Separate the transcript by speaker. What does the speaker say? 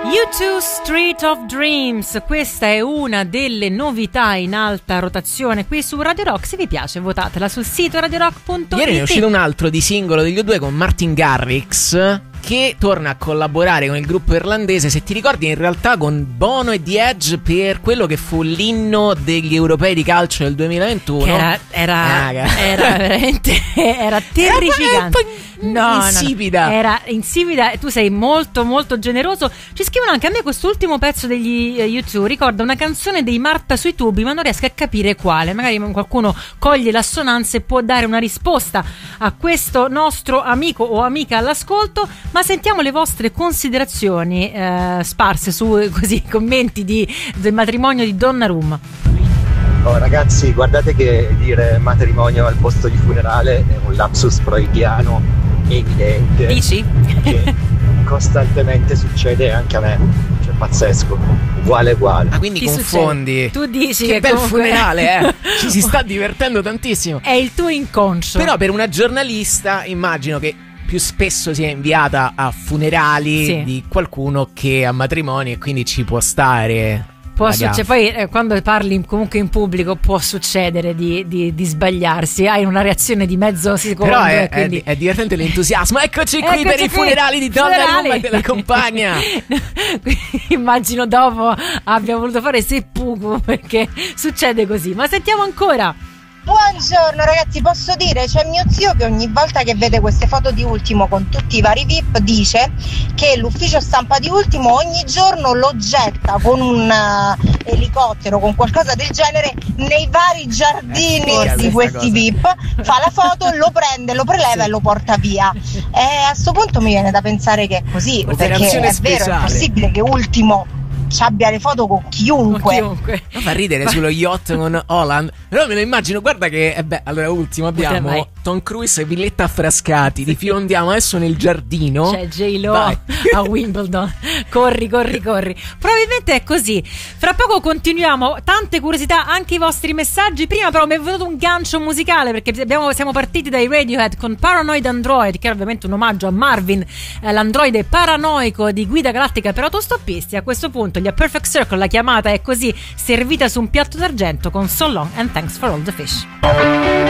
Speaker 1: U2 Street of Dreams, questa è una delle novità in alta rotazione qui su Radio Rock. Se vi piace votatela sul sito radiorock.it.
Speaker 2: Ieri è uscito un altro di singolo degli U2 con Martin Garrix, che torna a collaborare con il gruppo irlandese, se ti ricordi, in realtà con Bono e The Edge per quello che fu l'inno degli europei di calcio del 2021.
Speaker 1: Che era veramente era terrificante.
Speaker 2: Insipida.
Speaker 1: Era insipida. Tu sei molto molto generoso. Ci scrivono anche: a me quest'ultimo pezzo degli U2 ricorda una canzone dei Marta sui tubi, ma non riesco a capire quale. Magari qualcuno coglie l'assonanza e può dare una risposta a questo nostro amico o amica all'ascolto. Ma sentiamo le vostre considerazioni sparse su così commenti del matrimonio di Donnarumma.
Speaker 3: Oh, ragazzi, guardate che dire matrimonio al posto di funerale è un lapsus freudiano evidente.
Speaker 1: Dici?
Speaker 3: Che costantemente succede anche a me. Cioè, pazzesco. Uguale.
Speaker 2: Ah, quindi
Speaker 1: ti
Speaker 2: confondi.
Speaker 1: Succede. Tu dici
Speaker 2: che bel
Speaker 1: comunque...
Speaker 2: funerale, ci si sta divertendo tantissimo.
Speaker 1: È il tuo inconscio.
Speaker 2: Però per una giornalista immagino che più spesso sia inviata a funerali di qualcuno che a matrimoni, e quindi ci può stare.
Speaker 1: Poi quando parli comunque in pubblico può succedere di sbagliarsi, hai una reazione di mezzo secondo.
Speaker 2: Però
Speaker 1: quindi...
Speaker 2: è divertente l'entusiasmo. Eccoci qui per i funerali di Donnarumma e della compagna.
Speaker 1: Immagino dopo abbia voluto fare seppuku, perché succede così. Ma sentiamo ancora.
Speaker 4: Buongiorno ragazzi, posso dire, c'è mio zio che ogni volta che vede queste foto di Ultimo con tutti i vari VIP dice che l'ufficio stampa di Ultimo ogni giorno lo getta con un elicottero, con qualcosa del genere, nei vari giardini di questi VIP, fa la foto, lo prende, lo preleva e lo porta via. E a sto punto mi viene da pensare che è così, perché è vero, è possibile che Ultimo abbia le foto con chiunque.
Speaker 2: Ma fa ridere sullo yacht con Holland. Però me lo immagino, guarda che allora ultimo abbiamo Tom Cruise e Villetta Frascati, di Fiondiamo adesso nel giardino.
Speaker 1: C'è J-Lo a Wimbledon. Corri. Probabilmente è così. Fra poco continuiamo, tante curiosità, anche i vostri messaggi. Prima però mi è venuto un gancio musicale, perché siamo partiti dai Radiohead con Paranoid Android, che è ovviamente un omaggio a Marvin, l'androide paranoico di Guida Galattica per autostoppisti. A questo punto gli A Perfect Circle, la chiamata è così, servita su un piatto d'argento con So Long and Thanks for All the Fish.